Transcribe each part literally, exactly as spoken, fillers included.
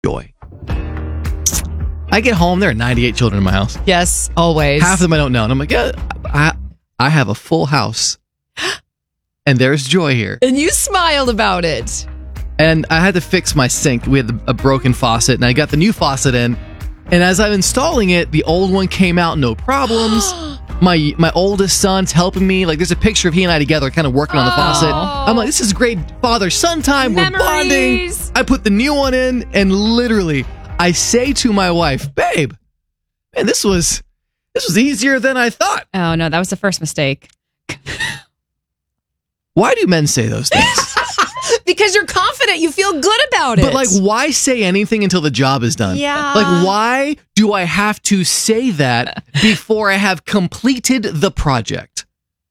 joy. I get home, there are ninety-eight children in my house. Yes, always. Half of them I don't know. And I'm like, yeah, I, I have a full house. And there's joy here. And you smiled about it. And I had to fix my sink. We had a broken faucet, and I got the new faucet in. And as I'm installing it, the old one came out, no problems. my my oldest son's helping me. Like, there's a picture of he and I together kind of working on the faucet. I'm like, this is great father-son time. Memories. We're bonding. I put the new one in, and literally, I say to my wife, babe, man, this was this was easier than I thought. Oh, no, that was the first mistake. Why do men say those things? Because you're confident. You feel good about it. But, like, why say anything until the job is done? Yeah. Like, why do I have to say that before I have completed the project?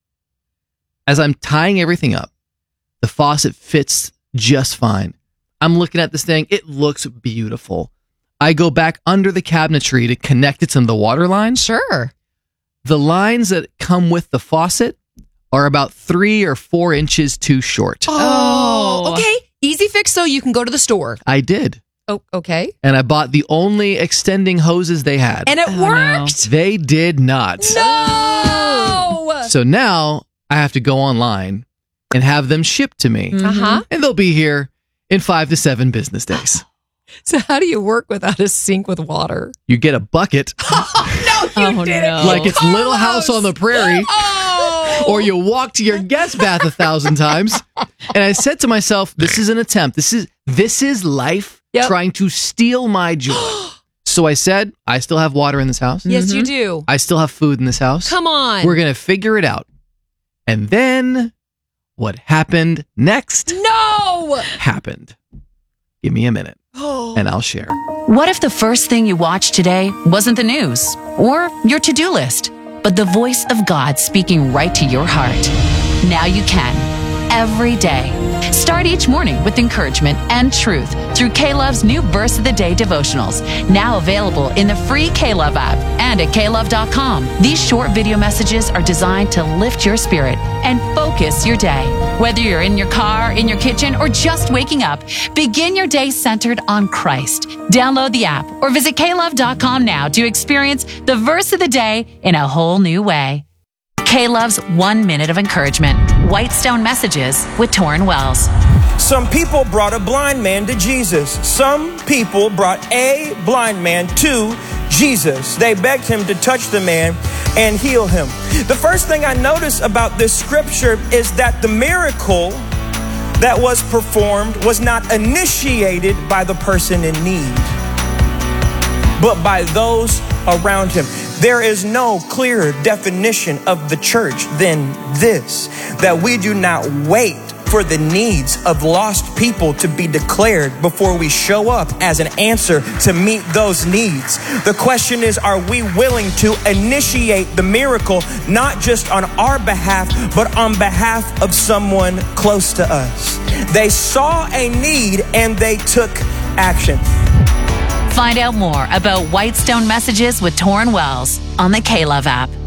As I'm tying everything up, the faucet fits just fine. I'm looking at this thing. It looks beautiful. I go back under the cabinetry to connect it to the water lines. Sure. The lines that come with the faucet are about three or four inches too short. Oh, okay. Easy fix so you can go to the store. I did. Oh, okay. And I bought the only extending hoses they had. And it Oh, worked? no. They did not. No! So now I have to go online and have them shipped to me. Uh-huh. And they'll be here in five to seven business days. So how do you work without a sink with water? You get a bucket, No, you Oh, didn't. no. like it's Little House on the Prairie, Oh! or you walk to your guest bath a thousand times. And I said to myself, this is an attempt. This is this is life Yep. trying to steal my joy. So I said, I still have water in this house. Yes, you do. I still have food in this house. Come on. We're going to figure it out. And then what happened next No! happened. Give me a minute Oh. and I'll share. What if the first thing you watched today wasn't the news or your to-do list, but the voice of God speaking right to your heart? Now you can, every day. Start each morning with encouragement and truth through K-Love's new Verse of the Day devotionals, now available in the free K-Love app and at K love dot com. These short video messages are designed to lift your spirit and focus your day. Whether you're in your car, in your kitchen, or just waking up, begin your day centered on Christ. Download the app or visit K love dot com now to experience the Verse of the Day in a whole new way. K-Love's One Minute of Encouragement. Whitestone Messages with Torrin Wells. Some people brought a blind man to Jesus. Some people brought a blind man to Jesus. They begged him to touch the man and heal him. The first thing I notice about this scripture is that the miracle that was performed was not initiated by the person in need, but by those around him. There is no clearer definition of the church than this, that we do not wait for the needs of lost people to be declared before we show up as an answer to meet those needs. The question is, are we willing to initiate the miracle, not just on our behalf, but on behalf of someone close to us? They saw a need and they took action. Find out more about Whitestone Messages with Torrin Wells on the K-Love app.